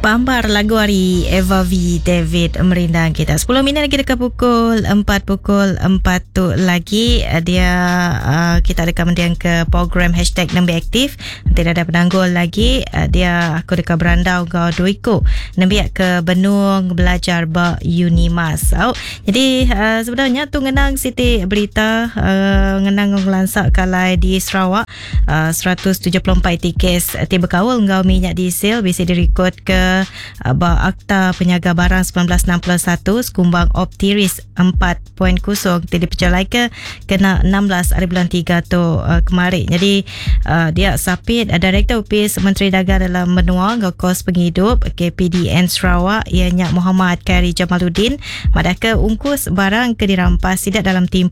Pambar lagu hari Eva V David merindang kita 10 minit lagi dekat pukul 4 tu lagi dia kita ada kemudian ke program hashtag Nembi Aktif. Nanti ada penanggul lagi dia aku dekat berandau kau duiku Nembi ke Benung belajar ba Unimas. Jadi sebenarnya tu ngenang Siti berita ngenang ngelansak kalai di Sarawak 174 tiket tiba kawal ngau minyak diesel bisa direkod ke Akta Penyaga Barang 1961 sekumbang Optiris 4.0 jadi percalai kena 16 hari bulan 3 tu kemarin. Jadi dia sapit Direktur Opis Menteri Dagang dalam Menua Kos Penghidup KPDN Sarawak ianya Muhammad Khairi Jamaluddin madaka ungkus barang ke dirampas tidak dalam tempoh